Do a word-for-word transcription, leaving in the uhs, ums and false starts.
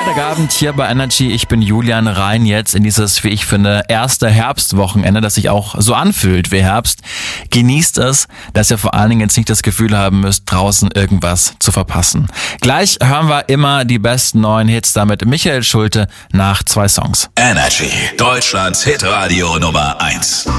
Freitagabend hier bei Energy. Ich bin Julian, rein jetzt in dieses, wie ich finde, erste Herbstwochenende, das sich auch so anfühlt wie Herbst. Genießt es, dass ihr vor allen Dingen jetzt nicht das Gefühl haben müsst, draußen irgendwas zu verpassen. Gleich hören wir immer die besten neuen Hits, damit Michael Schulte nach zwei Songs. Energy, Deutschlands Hitradio Nummer eins.